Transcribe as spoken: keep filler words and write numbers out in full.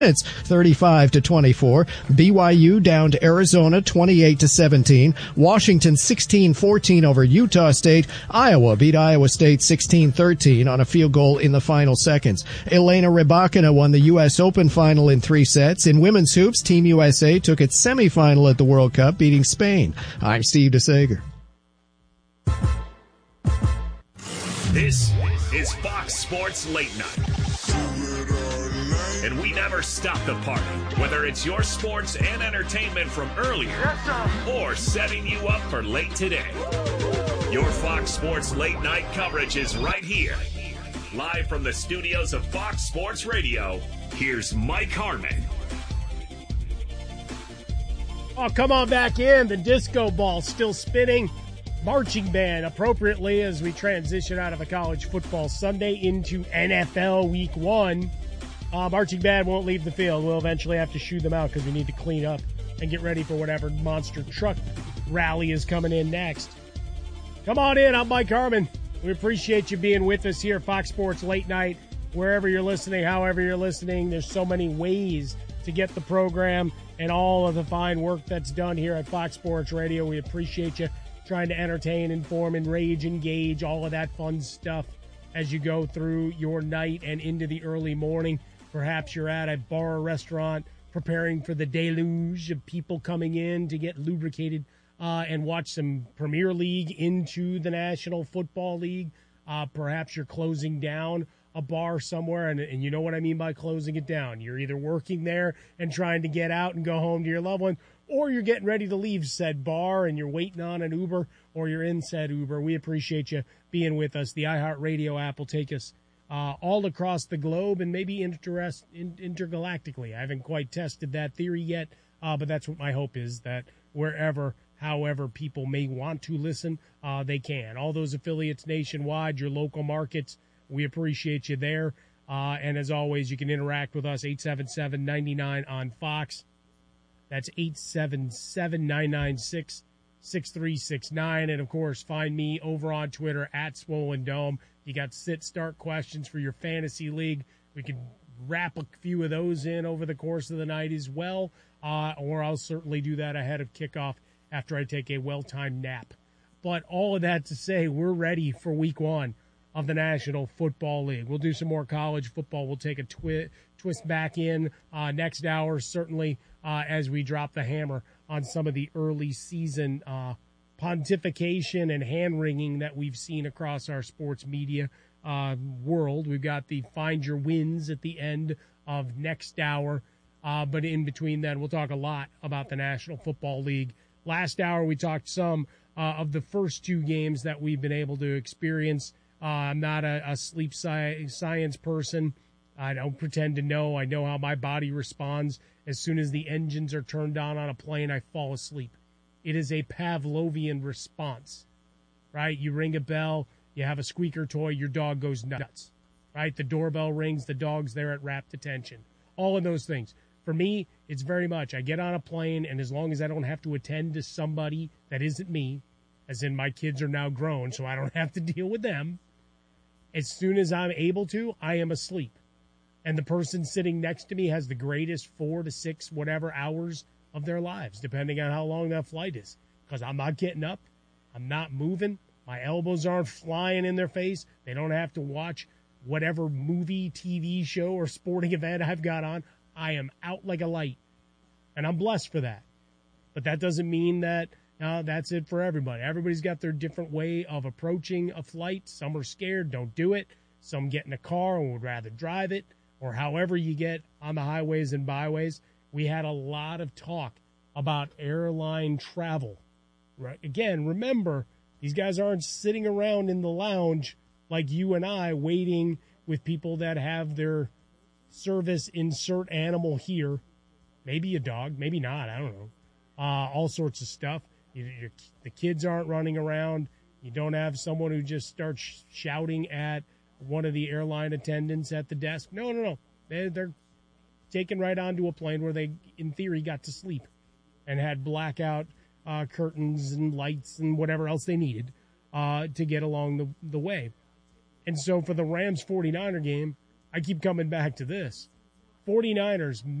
It's thirty-five to twenty-four. B Y U down to Arizona twenty-eight to seventeen. Washington sixteen fourteen over Utah State. Iowa beat Iowa State sixteen thirteen on a field goal in the final seconds. Elena Rybakina won the U S Open final in three sets. In women's hoops, Team U S A took its semifinal at the World Cup, beating Spain. I'm Steve DeSager. This is Fox Sports Late Night. And we never stop the party, whether it's your sports and entertainment from earlier or setting you up for late today. Your Fox Sports Late Night coverage is right here. Live from the studios of Fox Sports Radio, here's Mike Harmon. Oh, come on back in. The disco ball still spinning. Marching band appropriately as we transition out of a college football Sunday into N F L week one. Uh, marching band won't leave the field. We'll eventually have to shoo them out because we need to clean up and get ready for whatever monster truck rally is coming in next. Come on in. I'm Mike Harmon. We appreciate you being with us here at Fox Sports Late Night. Wherever you're listening, however you're listening, there's so many ways to get the program and all of the fine work that's done here at Fox Sports Radio. We appreciate you trying to entertain, inform, enrage, engage, all of that fun stuff as you go through your night and into the early morning. Perhaps you're at a bar or restaurant preparing for the deluge of people coming in to get lubricated uh, and watch some Premier League into the National Football League. Uh, perhaps you're closing down a bar somewhere, and, and you know what I mean by closing it down. You're either working there and trying to get out and go home to your loved one, or you're getting ready to leave said bar and you're waiting on an Uber, or you're in said Uber. We appreciate you being with us. The iHeartRadio app will take us Uh, all across the globe and maybe interest, in, intergalactically. I haven't quite tested that theory yet, uh, but that's what my hope is, that wherever, however people may want to listen, uh, they can. All those affiliates nationwide, your local markets, we appreciate you there. Uh, and as always, you can interact with us, eight seven seven, nine nine on Fox. That's eight seven seven, nine nine six, six three six nine. And, of course, find me over on Twitter, at Swollen Dome. You got sit-start questions for your fantasy league. We can wrap a few of those in over the course of the night as well, uh, or I'll certainly do that ahead of kickoff after I take a well-timed nap. But all of that to say, we're ready for week one of the National Football League. We'll do some more college football. We'll take a twi- twist back in uh, next hour, certainly, uh, as we drop the hammer on some of the early season uh pontification and hand-wringing that we've seen across our sports media uh, world. We've got the Find Your Wins at the end of next hour, uh, but in between that, we'll talk a lot about the National Football League. Last hour, we talked some uh, of the first two games that we've been able to experience. Uh, I'm not a, a sleep sci- science person. I don't pretend to know. I know how my body responds. As soon as the engines are turned on on a plane, I fall asleep. It is a Pavlovian response, right? You ring a bell, you have a squeaker toy, your dog goes nuts, right? The doorbell rings, the dog's there at rapt attention. All of those things. For me, it's very much, I get on a plane, and as long as I don't have to attend to somebody that isn't me, as in my kids are now grown, so I don't have to deal with them, as soon as I'm able to, I am asleep. And the person sitting next to me has the greatest four to six whatever hours of their lives, depending on how long that flight is. Because I'm not getting up. I'm not moving. My elbows aren't flying in their face. They don't have to watch whatever movie, T V show, or sporting event I've got on. I am out like a light. And I'm blessed for that. But that doesn't mean that uh, that's it for everybody. Everybody's got their different way of approaching a flight. Some are scared, don't do it. Some get in a car and would rather drive it. Or however you get on the highways and byways. We had a lot of talk about airline travel. Right? Again, remember, these guys aren't sitting around in the lounge like you and I waiting with people that have their service insert animal here. Maybe a dog, maybe not, I don't know. Uh, all sorts of stuff. You, you're, the kids aren't running around. You don't have someone who just starts shouting at one of the airline attendants at the desk. No, no, no. They, they're taken right onto a plane where they, in theory, got to sleep and had blackout uh, curtains and lights and whatever else they needed uh, to get along the, the way. And so for the Rams forty-niner game, I keep coming back to this. 49ers